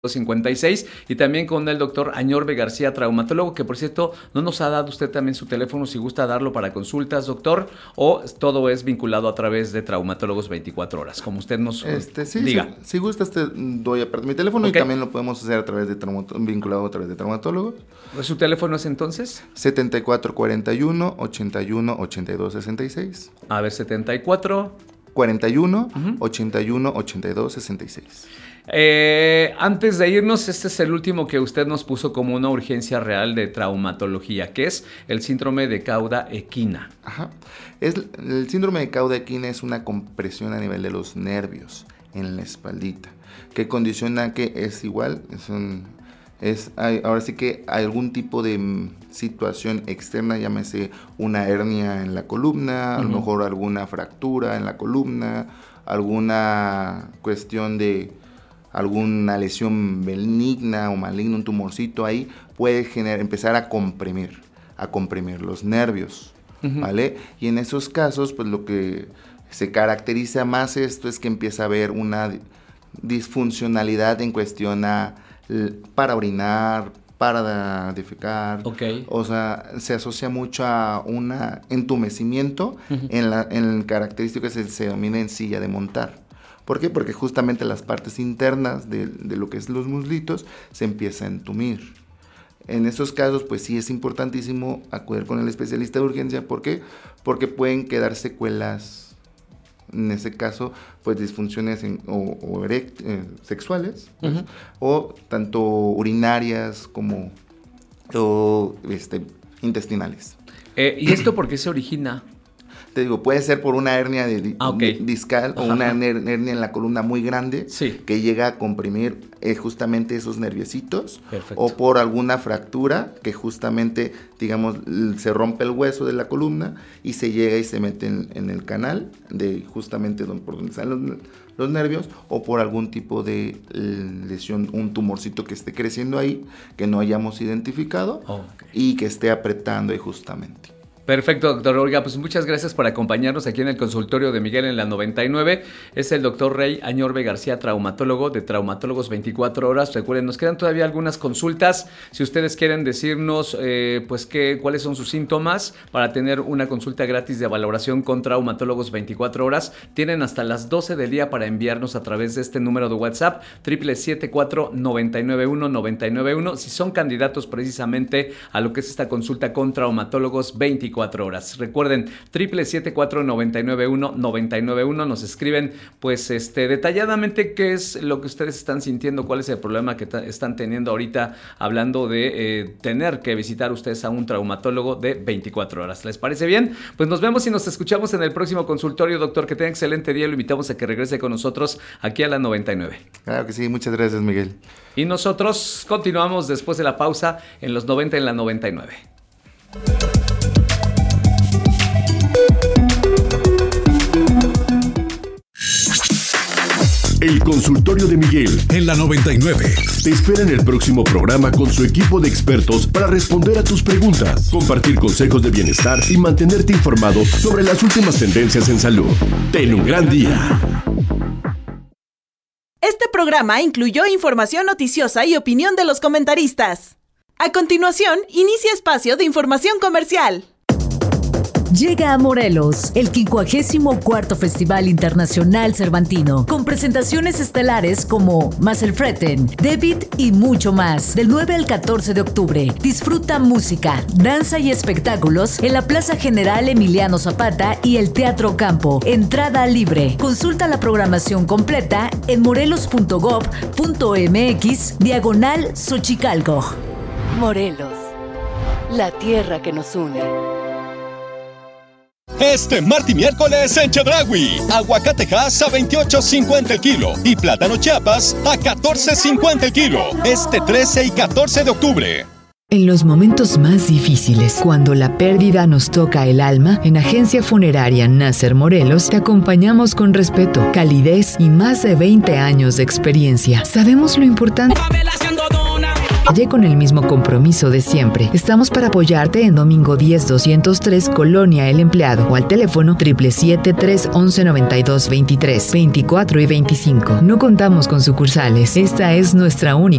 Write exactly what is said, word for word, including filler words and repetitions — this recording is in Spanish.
cincuenta y seis, y también con el doctor Añorbe García, traumatólogo, que por cierto no nos ha dado usted también su teléfono, si gusta darlo para consultas, doctor, o todo es vinculado a través de Traumatólogos veinticuatro horas, como usted nos este, sí, diga. Si, si gusta, te doy aparte mi teléfono, okay. Y también lo podemos hacer a través de vinculado a través de traumatólogos. ¿Su teléfono es entonces? setenta y cuatro cuarenta y uno, ochenta y uno, ochenta y dos sesenta y seis. A ver, setenta y cuatro cuarenta y uno, uh-huh. ochenta y uno, ochenta y dos sesenta y seis. Eh, antes de irnos, este es el último que usted nos puso como una urgencia real de traumatología, que es el síndrome de cauda equina. Ajá. Es, el síndrome de cauda equina es una compresión a nivel de los nervios en la espaldita, que condiciona que es igual, es un, es, hay, ahora sí que hay algún tipo de m, situación externa, llámese una hernia en la columna, uh-huh. A lo mejor alguna fractura en la columna, alguna cuestión de alguna lesión benigna o maligna, un tumorcito ahí, puede generar, empezar a comprimir, a comprimir los nervios, uh-huh. ¿Vale? Y en esos casos, pues lo que se caracteriza más esto es que empieza a haber una disfuncionalidad en cuestión a, para orinar, para defecar, okay. O sea, se asocia mucho a un entumecimiento uh-huh. en, la, en características que se, se denomina en silla de montar. ¿Por qué? Porque justamente las partes internas de, de lo que es los muslitos se empieza a entumir. En esos casos, pues sí es importantísimo acudir con el especialista de urgencia. ¿Por qué? Porque pueden quedar secuelas, en ese caso, pues disfunciones en, o, o erect, eh, sexuales, pues, uh-huh. O tanto urinarias como o, este, intestinales. Eh, ¿Y esto por qué se origina? Te digo, puede ser por una hernia de, ah, okay. discal o una hernia en la columna muy grande, sí. Que llega a comprimir eh, justamente esos nerviecitos. Perfecto. O por alguna fractura que justamente, digamos, se rompe el hueso de la columna y se llega y se mete en, en el canal de justamente donde, por donde salen los, los nervios, o por algún tipo de lesión, un tumorcito que esté creciendo ahí, que no hayamos identificado, oh, okay. Y que esté apretando ahí justamente. Perfecto, doctor. Oiga, pues muchas gracias por acompañarnos aquí en el consultorio de Miguel en la noventa y nueve. Es el doctor Rey Añorbe García, traumatólogo de Traumatólogos veinticuatro horas. Recuerden, nos quedan todavía algunas consultas. Si ustedes quieren decirnos eh, pues qué, cuáles son sus síntomas para tener una consulta gratis de valoración con Traumatólogos veinticuatro horas, tienen hasta las doce del día para enviarnos a través de este número de WhatsApp, triple siete cuatro, nueve nueve uno, nueve nueve uno, si son candidatos precisamente a lo que es esta consulta con Traumatólogos veinticuatro horas. Recuerden, triple siete cuatro, nueve nueve uno, nueve nueve uno, nos escriben pues este detalladamente qué es lo que ustedes están sintiendo, cuál es el problema que t- están teniendo ahorita, hablando de eh, tener que visitar ustedes a un traumatólogo de veinticuatro horas. ¿Les parece bien? Pues nos vemos y nos escuchamos en el próximo consultorio, doctor. Que tenga excelente día. Lo invitamos a que regrese con nosotros aquí a la noventa y nueve. Claro que sí. Muchas gracias, Miguel. Y nosotros continuamos después de la pausa en los noventa en la noventa y nueve. El consultorio de Miguel en la noventa y nueve. Te espera en el próximo programa con su equipo de expertos para responder a tus preguntas, compartir consejos de bienestar y mantenerte informado sobre las últimas tendencias en salud. Ten un gran día. Este programa incluyó información noticiosa y opinión de los comentaristas. A continuación, inicia espacio de información comercial. Llega a Morelos el quincuagésimo cuarto Festival Internacional Cervantino, con presentaciones estelares como Maselfreten, David y mucho más. Del nueve al catorce de octubre, disfruta música, danza y espectáculos en la Plaza General Emiliano Zapata y el Teatro Campo. Entrada libre. Consulta la programación completa en morelos punto gob punto mx diagonal Xochicalco. Morelos, la tierra que nos une. Este martes y miércoles en Chedraui, aguacatejas a veintiocho cincuenta el kilo y plátano Chiapas a catorce cincuenta el kilo, este trece y catorce de octubre. En los momentos más difíciles, cuando la pérdida nos toca el alma, en Agencia Funeraria Nasser Morelos te acompañamos con respeto, calidez y más de veinte años de experiencia. Sabemos lo importante. Allí con el mismo compromiso de siempre. Estamos para apoyarte en Domingo diez doscientos tres, Colonia El Empleado, o al teléfono siete siete siete, tres once, noventa y dos veintitrés, veinticuatro y veinticinco. No contamos con sucursales. Esta es nuestra única